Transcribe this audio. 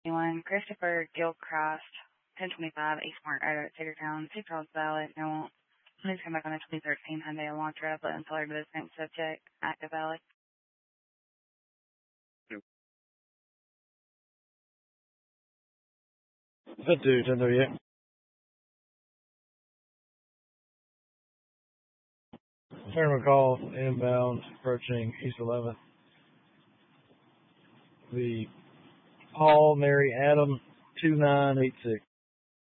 Anyone, Christopher Gilchrist, 1025 East Mark Road at Cedartown, $2 valid. No, please come back on a 2013 Hyundai Elantra, but unseller to the same subject, active valid. That dude, I know yet. Return a call inbound approaching East 11th. The Paul Mary Adam 2986.